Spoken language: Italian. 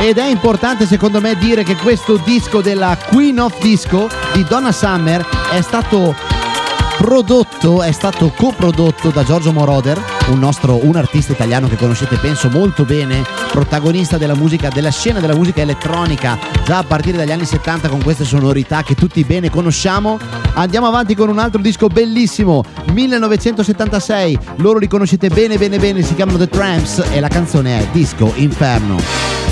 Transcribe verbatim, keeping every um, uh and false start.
Ed è importante secondo me dire che questo disco della Queen of Disco di Donna Summer è stato prodotto, è stato coprodotto da Giorgio Moroder, un nostro un artista italiano che conoscete penso molto bene, protagonista della musica, della scena della musica elettronica già a partire dagli anni settanta con queste sonorità che tutti bene conosciamo. Andiamo avanti con un altro disco bellissimo, millenovecentosettantasei, loro li conoscete bene bene bene, si chiamano The Tramps e la canzone è Disco Inferno.